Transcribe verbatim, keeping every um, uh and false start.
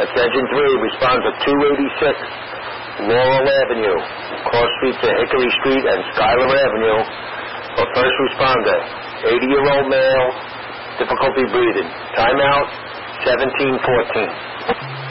Attention three, respond to two eighty-six Laurel Avenue, cross streets to Hickory Street and Schuyler Avenue. For first responder, eighty-year-old male, difficulty breathing. Timeout, seventeen fourteen.